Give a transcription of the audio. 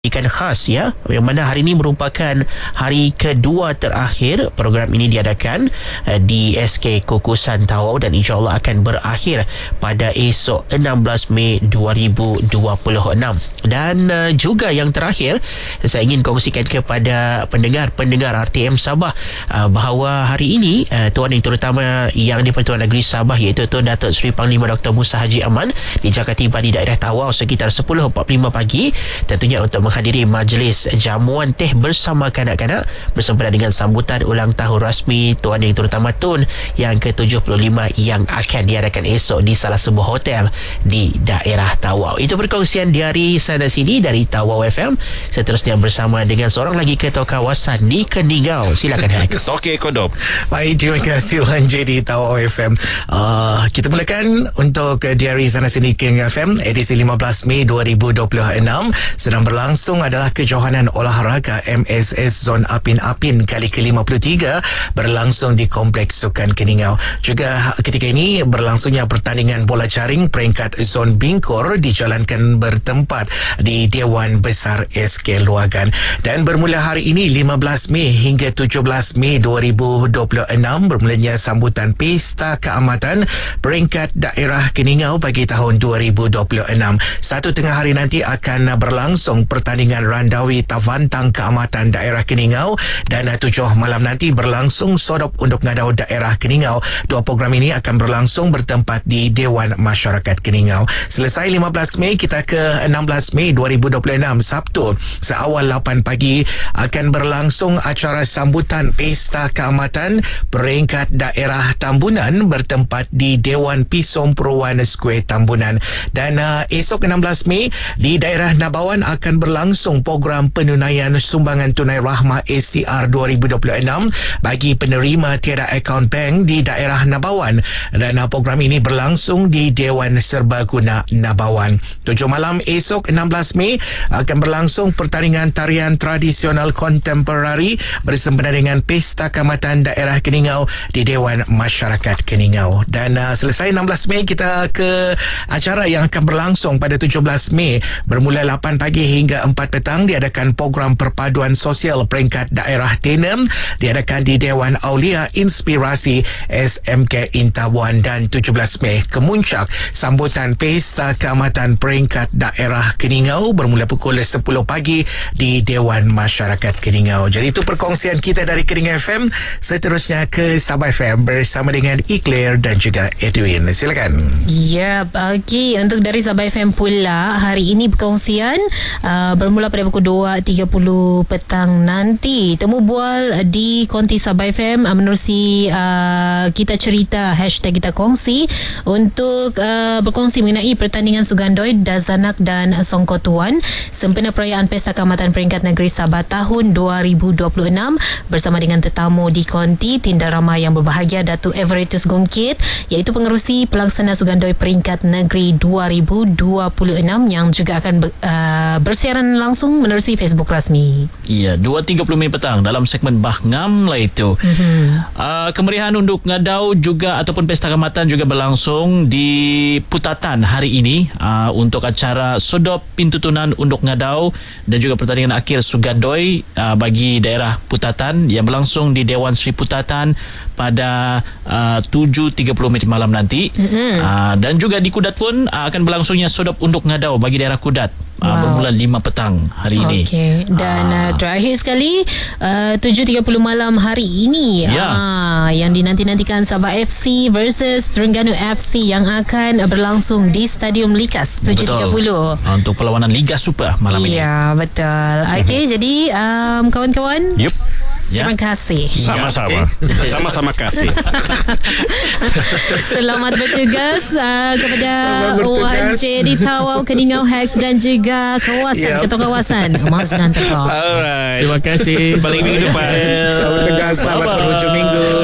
ikan khas ya, yang mana hari ini merupakan hari kedua terakhir program ini diadakan di SK Kukusan Tawau, dan insyaAllah akan berakhir pada esok 16 Mei 2026. Dan juga yang terakhir, saya ingin kongsikan kepada pendengar RTM Sabah bahawa hari ini Tuan Yang Terutama Yang di-Pertuan Negeri Sabah, iaitu Tuan Datuk Seri Panglima Dr. Musa Haji Aman dijangka tiba di daerah Tawau sekitar 10.45 pagi, tentunya untuk menghadiri majlis jamuan teh bersama kanak-kanak bersempena dengan sambutan ulang tahun rasmi Tuan Yang Terutama Tun yang ke-75 yang akan diadakan esok di salah sebuah hotel di daerah Tawau. Itu perkongsian dari sana sini dari Tawau FM. Seterusnya bersama dengan seorang lagi ketua kawasan di Keningau. Silakan Hax. Okey, Kodok. Baik, terima kasih Wan J di Tawau FM. Kita mulakan untuk diari sana sini Keningau FM edisi 15 Mei 2026. Sedang berlangsung adalah kejohanan olahraga MSS Zon Apin-Apin kali ke-53 berlangsung di Kompleks Sukan Keningau. Juga ketika ini berlangsungnya pertandingan bola jaring peringkat Zon Bingkor dijalankan bertempat di Dewan Besar SK Luagan. Dan bermula hari ini 15 Mei hingga 17 Mei 2026 bermulanya sambutan Pesta Keamatan peringkat daerah Keningau bagi tahun 2026. Satu tengah hari nanti akan berlangsung pertandingan Randawi Tavantang Keamatan daerah Keningau, dan 7 malam nanti berlangsung Sodop Unduk Ngadau daerah Keningau. Dua program ini akan berlangsung bertempat di Dewan Masyarakat Keningau. Selesai 15 Mei, kita ke 16 Mei 2026 Sabtu seawal 8 pagi akan berlangsung acara sambutan Pesta Keamatan peringkat daerah Tambunan bertempat di Dewan Pisom Peruan Square Tambunan. Dan esok 16 Mei di daerah Nabawan akan berlangsung program penunaian sumbangan tunai rahmah STR 2026 bagi penerima tiada akaun bank di daerah Nabawan, dan program ini berlangsung di Dewan Serbaguna Nabawan. 7 malam esok 16 Mei akan berlangsung pertandingan tarian tradisional kontemporari bersempena dengan Pesta Keamatan daerah Keningau di Dewan Masyarakat Keningau. Dan selesai 16 Mei, kita ke acara yang akan berlangsung pada 17 Mei bermula 8 pagi hingga 4 petang. Diadakan program perpaduan sosial peringkat daerah Tenem diadakan di Dewan Aulia Inspirasi SMK Intabuan. Dan 17 Mei kemuncak sambutan Pesta Keamatan peringkat daerah Keningau bermula pukul 10 pagi di Dewan Masyarakat Keningau. Jadi itu perkongsian kita dari Keningau FM. Seterusnya ke Sabah FM bersama dengan Eclair dan juga Edwin. Silakan. Okey, untuk dari Sabah FM pula, hari ini perkongsian bermula pada pukul 2.30 petang nanti. Temu bual di konti Sabah FM menerusi kita cerita hashtag kita kongsi untuk berkongsi mengenai pertandingan Sugandoi, Dazanak dan Songkotuan sempena perayaan Pesta Keamatan Peringkat Negeri Sabah tahun 2026 bersama dengan tetamu di konti tindak ramai yang berbahagia Datuk Everetus Gungkit, iaitu pengerusi pelaksana Sugandoi Peringkat Negeri 2026 yang juga akan bersiaran langsung menerusi Facebook rasmi. Ya, 2.30 Mei petang dalam segmen Bahngam lah itu. Kemeriahan Unduk Ngadau juga ataupun Pesta Keamatan juga berlangsung di Putatan hari ini untuk acara Sodop Pintu Tunan Unduk Ngadau dan juga pertandingan akhir Sugandoi bagi daerah Putatan yang berlangsung di Dewan Sri Putatan pada 7.30 Mei malam nanti. Dan juga di Kudat pun akan berlangsungnya Sodop Unduk Ngadau bagi daerah Kudat. Bermula 5 petang hari ini. Okey. Dan terakhir sekali 7.30 malam hari ini yang dinanti-nantikan Sabah FC versus Terengganu FC yang akan berlangsung di Stadium Likas 7.30 untuk perlawanan Liga Super malam ini. Ya, betul. Okey, jadi kawan-kawan, terima kasih. Sama-sama. Sama-sama kasih. Selamat bertugas kepada Wan J di Tawau, Keningau, Hax dan juga kawasan, ketua kawasan Mas Gantato. Alright. Terima kasih. Balik minggu depan. Selamat bertugas, selamat berhujung minggu.